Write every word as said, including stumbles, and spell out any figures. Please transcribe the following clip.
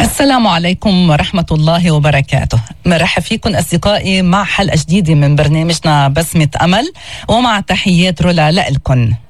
السلام عليكم ورحمة الله وبركاته. مرحب فيكم أصدقائي مع حلقة جديدة من برنامجنا بسمة أمل، ومع تحيات رولا لكم.